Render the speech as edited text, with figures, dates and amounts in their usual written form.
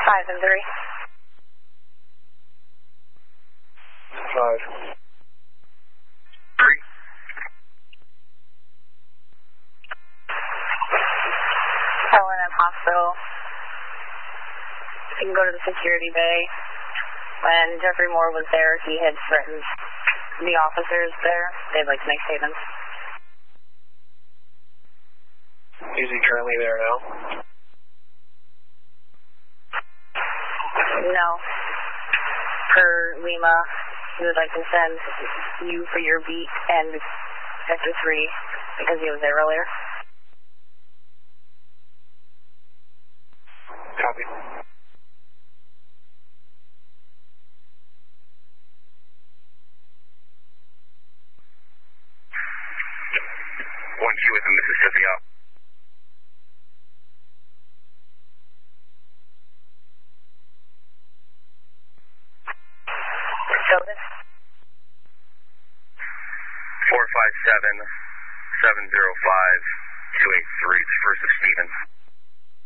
5 and 3. 5. 3. L&M Hospital. You can go to the security bay. When Jeffrey Moore was there, he had threatened the officers there. They'd like to make statements. Is he currently there now? No. Per Lima, he would like to send you for your beat and Sector 3 because he was there earlier. Copy. 1Q with the Mississippi up. So this 457-705-283, it's First of Stevens.